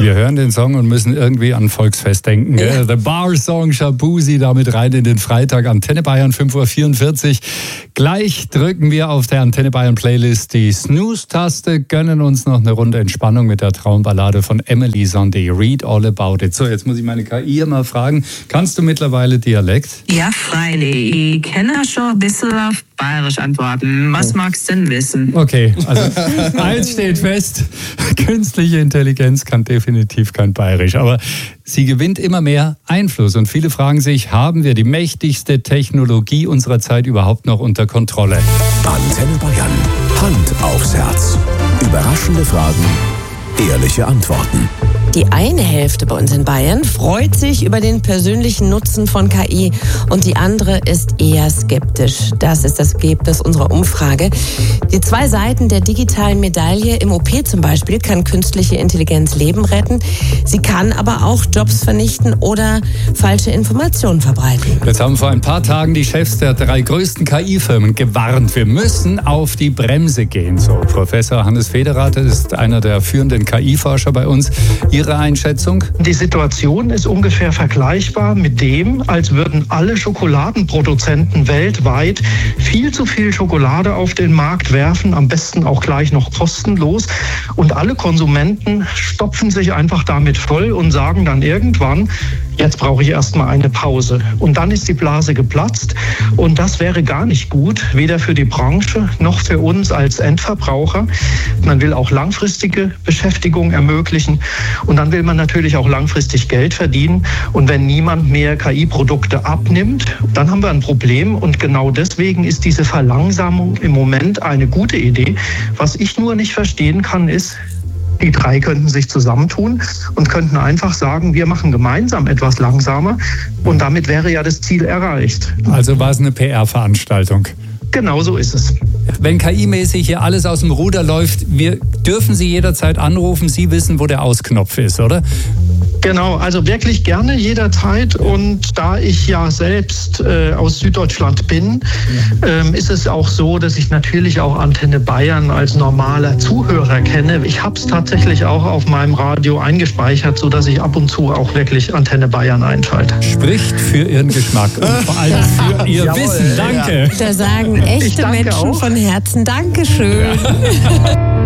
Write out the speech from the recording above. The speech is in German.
Wir hören den Song und müssen irgendwie an Volksfest denken. Ja. The Bar Song Shabuzi, damit rein in den Freitag. Antenne Bayern 5.44 Uhr. Gleich drücken wir auf der Antenne Bayern Playlist die Snooze-Taste, gönnen uns noch eine Runde Entspannung mit der Traumballade von Emily Sandé. Read all about it. So, jetzt muss ich meine KI mal fragen. Kannst du mittlerweile Dialekt? Ja, freilich. Ich kann ja schon ein bisschen auf Bayerisch antworten. Was magst du denn wissen? Okay, also eins steht fest. Künstliche Intelligenz kann definitiv kein Bayerisch, aber sie gewinnt immer mehr Einfluss und viele fragen sich, haben wir die mächtigste Technologie unserer Zeit überhaupt noch unter Kontrolle? Antenne Bayern. Hand aufs Herz. Überraschende Fragen, ehrliche Antworten. Die eine Hälfte bei uns in Bayern freut sich über den persönlichen Nutzen von KI und die andere ist eher skeptisch. Das ist das Ergebnis unserer Umfrage. Die zwei Seiten der digitalen Medaille: im OP zum Beispiel kann künstliche Intelligenz Leben retten. Sie kann aber auch Jobs vernichten oder falsche Informationen verbreiten. Jetzt haben vor ein paar Tagen die Chefs der 3 größten KI-Firmen gewarnt, wir müssen auf die Bremse gehen. So, Professor Hannes Federath ist einer der führenden KI-Forscher bei uns. Ihre Einschätzung? Die Situation ist ungefähr vergleichbar mit dem, als würden alle Schokoladenproduzenten weltweit viel zu viel Schokolade auf den Markt werfen, am besten auch gleich noch kostenlos. Und alle Konsumenten stopfen sich einfach damit voll und sagen dann irgendwann, jetzt brauche ich erstmal eine Pause. Und dann ist die Blase geplatzt und das wäre gar nicht gut, weder für die Branche noch für uns als Endverbraucher. Man will auch langfristige Beschäftigung ermöglichen und dann will man natürlich auch langfristig Geld verdienen. Und wenn niemand mehr KI-Produkte abnimmt, dann haben wir ein Problem. Und genau deswegen ist diese Verlangsamung im Moment eine gute Idee. Was ich nur nicht verstehen kann, ist, die 3 könnten sich zusammentun und könnten einfach sagen, wir machen gemeinsam etwas langsamer und damit wäre ja das Ziel erreicht. Also war es eine PR-Veranstaltung? Genau so ist es. Wenn KI-mäßig hier alles aus dem Ruder läuft, wir dürfen Sie jederzeit anrufen. Sie wissen, wo der Ausknopf ist, oder? Genau, also wirklich gerne jederzeit. Und da ich ja selbst aus Süddeutschland bin, ist es auch so, dass ich natürlich auch Antenne Bayern als normaler Zuhörer kenne. Ich habe es tatsächlich auch auf meinem Radio eingespeichert, sodass ich ab und zu auch wirklich Antenne Bayern einschalte. Spricht für Ihren Geschmack und vor allem für Ihr Wissen. Danke. Da sagen echte Menschen von Herzen Dankeschön. Ja.